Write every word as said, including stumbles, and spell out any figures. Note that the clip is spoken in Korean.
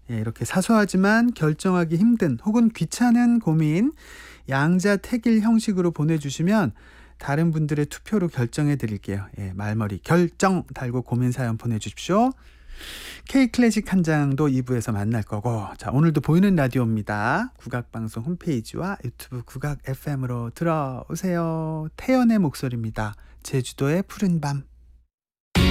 예, 이렇게 사소하지만 결정하기 힘든 혹은 귀찮은 고민 양자택일 형식으로 보내주시면 다른 분들의 투표로 결정해 드릴게요. 예, 말머리 결정 달고 고민 사연 보내주십시오. K클래식 한 장도 이 부에서 만날 거고, 자, 오늘도 보이는 라디오입니다. 국악방송 홈페이지와 유튜브 국악 에프엠으로 들어오세요. 태연의 목소리입니다. 제주도의 푸른 밤.